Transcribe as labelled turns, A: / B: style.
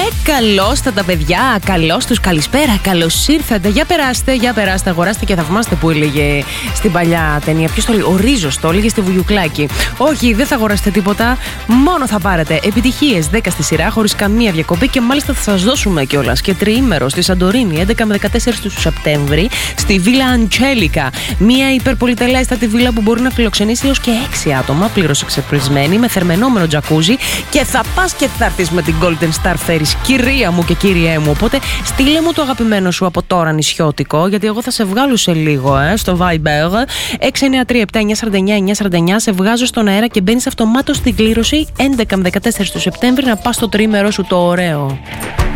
A: Καλώς τα παιδιά, καλώς τους, καλησπέρα, καλώς ήρθατε. Για περάστε, αγοράστε και θαυμάστε που έλεγε στην παλιά ταινία. Ποιος το λέει, ο Ρίζος το έλεγε στη Βουγιουκλάκη. Όχι, δεν θα αγοράσετε τίποτα, μόνο θα πάρετε επιτυχίες 10 στη σειρά, χωρίς καμία διακοπή και μάλιστα θα σας δώσουμε κιόλας και τριήμερο στη Σαντορίνη 11 με 14 του Σεπτέμβρη στη Βίλα Αντσέλικα. Μια υπερπολιτελέστατη βίλα που μπορεί να φιλοξενήσει έως και 6 άτομα, πλήρως εξεπρισμένη, με θερμενόμενο τζακούζι και θα πας και θα έρθεις με την Golden Star Ferries, κυρία μου και κύριέ μου. Οπότε στείλε μου το αγαπημένο σου από τώρα νησιώτικο, γιατί εγώ θα σε βγάλω σε λίγο στο Viber 693-7949-949. Σε βγάζω στον αέρα και μπαίνεις αυτομάτως στην κλήρωση 11 με 14 του Σεπτέμβρη να πας στο τριήμερο σου το ωραίο.